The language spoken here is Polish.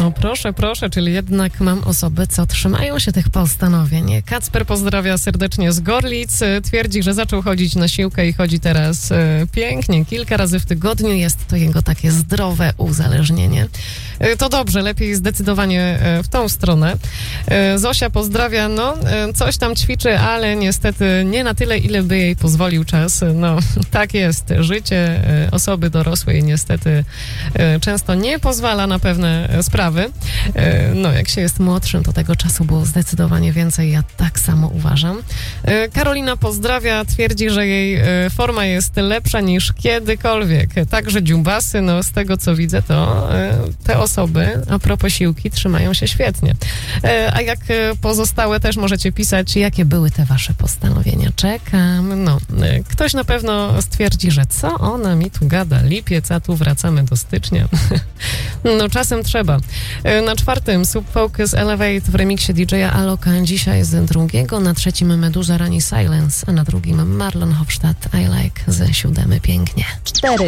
O, proszę, czyli jednak mam osoby, co trzymają się tych postanowień. Kacper pozdrawia serdecznie z Gorlic. Twierdzi, że zaczął chodzić na siłkę i chodzi teraz pięknie. Kilka razy w tygodniu jest to jego takie zdrowe uzależnienie. To dobrze, lepiej zdecydowanie w tą stronę. Zosia pozdrawia, coś tam ćwiczy, ale niestety nie na tyle, ile by jej pozwolił czas. No, tak jest. Życie osoby dorosłej niestety często nie pozwala na pewne sprawy. No, jak się jest młodszym, to tego czasu było zdecydowanie więcej. Ja tak samo uważam. Karolina pozdrawia, twierdzi, że jej forma jest lepsza niż kiedykolwiek. Także dziubasy, z tego co widzę, to te osoby, a propos siłki, trzymają się świetnie. A jak pozostałe też możecie pisać, jakie były te wasze postanowienia. Czekam. Ktoś na pewno stwierdzi, że co ona mi tu gada? Lipiec, a tu wracamy do stycznia. Czasem trzeba. Na 4. Sub Focus Elevate w remiksie DJ-a Aloka dzisiaj z 2, na 3 Meduza Rani Silence, a na 2 Marlon Hofstadt I Like ze 7 pięknie. 4.